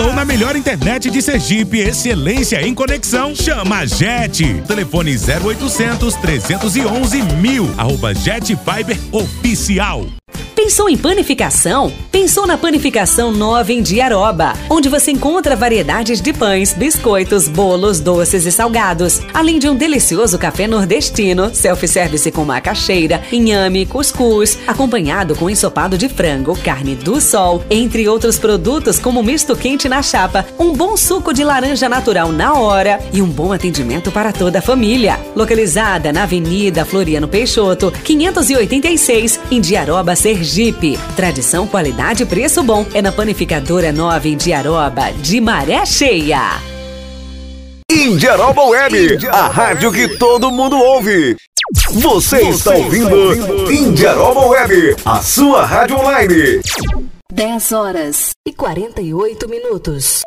Alô, na melhor internet de Sergipe, excelência em conexão, chama a Jet. Telefone 0800 311 1000, @Jet Fiber Oficial. Pensou em panificação? Pensou na Panificação Nova em Diaroba, onde você encontra variedades de pães, biscoitos, bolos, doces e salgados, além de um delicioso café nordestino, self-service com macaxeira, inhame, cuscuz, acompanhado com ensopado de frango, carne do sol, entre outros produtos como misto quente na chapa, um bom suco de laranja natural na hora e um bom atendimento para toda a família. Localizada na Avenida Floriano Peixoto, 586, em Diaroba, Sergipe. Tradição, qualidade e preço bom é na Panificadora Nova em Diaroba, de Maré Cheia. Indiaroba Web, a rádio que todo mundo ouve. Você está ouvindo Indiaroba Web, a sua rádio online. 10h48.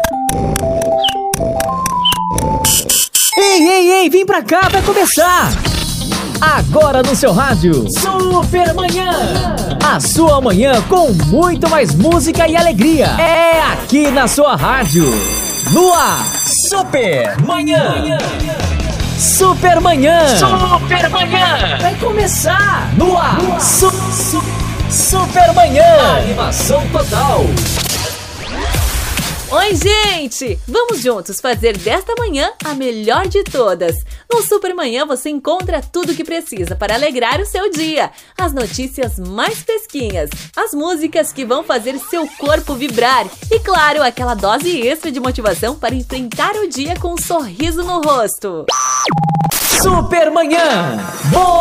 Ei, vem pra cá, vai começar! Agora no seu rádio, Super Manhã! A sua manhã com muito mais música e alegria. É aqui na sua rádio. No ar, Super Manhã! Super Manhã! Super Manhã! Vai começar! No ar, Super Manhã! Animação total! Oi, gente! Vamos juntos fazer desta manhã a melhor de todas. No Super Manhã você encontra tudo o que precisa para alegrar o seu dia. As notícias mais fresquinhas, as músicas que vão fazer seu corpo vibrar e, claro, aquela dose extra de motivação para enfrentar o dia com um sorriso no rosto. Super Manhã! Bom